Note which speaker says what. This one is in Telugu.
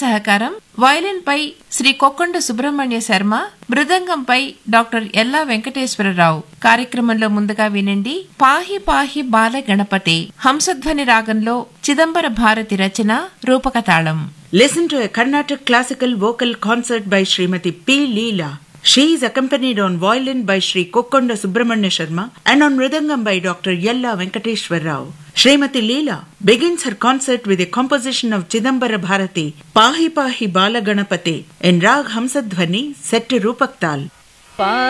Speaker 1: సహకారం వయలిన్ పై శ్రీ కొక్కొండ సుబ్రహ్మణ్య శర్మ, మృదంగంపై డాక్టర్ ఎల్లా వెంకటేశ్వరరావు. కార్యక్రమంలో ముందుగా వినండి పాహి పాహి బాల గణపతే, హంసధ్వని రాగంలో చిదంబర భారతి రచన, రూపకతాళం.
Speaker 2: Listen to a Carnatic classical vocal concert by Srimati P. Leela. She is accompanied on violin by Sri Kokkonda Subramanya Sharma and on mridangam by Dr. Yella Venkateshwar Rao. Srimati Leela begins her concert with a composition of Chidambara Bharati, Pahi Pahi Bala Ganapate, in Rag Hamsadhvani set to Rupak Tal.